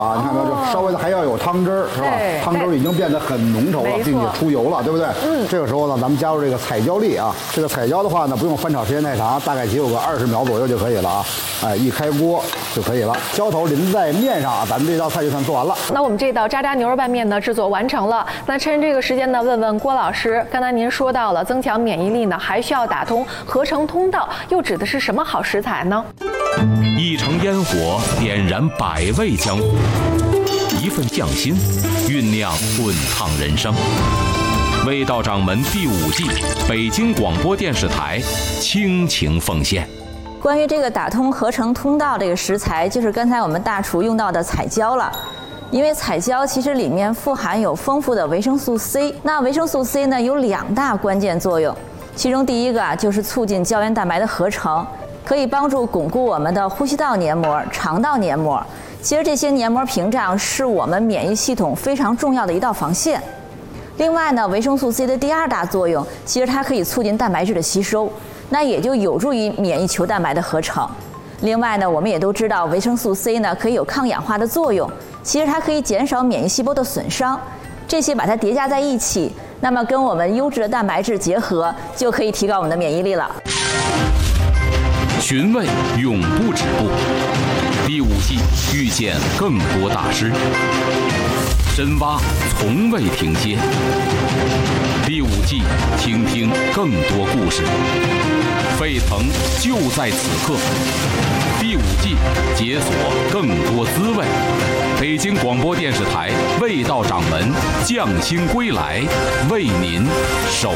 啊，你看到这稍微的还要有汤汁儿，是吧？汤汁儿已经变得很浓稠了，并且出油了，对不对？这个时候呢，咱们加入这个彩椒粒啊。这个彩椒的话呢，不用翻炒时间太长，大概只有个20秒左右就可以了啊。哎，一开锅就可以了。浇头淋在面上啊，咱们这道菜就算做完了。 那我们这道渣渣牛肉拌面呢，制作完成了。那趁这个时间呢，问问郭老师，刚才您说到了增强免疫力呢，还需要打通合成通道，又指的是什么好食材呢？ 一城烟火点燃百味江湖，一份匠心酝酿滚烫人生。味道掌门第5季，北京广播电视台倾情奉献。 关于这个打通合成通道这个食材，就是刚才我们大厨用到的彩椒了。因为彩椒其实里面富含有丰富的维生素 C， 那维生素 C 呢有2大关键作用，其中第一个啊就是促进胶原蛋白的合成。可以帮助巩固我们的呼吸道黏膜、肠道黏膜。其实这些黏膜屏障是我们免疫系统非常重要的一道防线。另外呢，维生素 C 的第2大作用，其实它可以促进蛋白质的吸收，那也就有助于免疫球蛋白的合成。另外呢，我们也都知道维生素 C 呢可以有抗氧化的作用，其实它可以减少免疫细胞的损伤。这些把它叠加在一起，那么跟我们优质的蛋白质结合，就可以提高我们的免疫力了。 寻味永不止步，第5季遇见更多大师，深挖从未停歇。第5季听听更多故事，沸腾就在此刻。第5季解锁更多滋味。北京广播电视台味道掌门匠心归来，为您守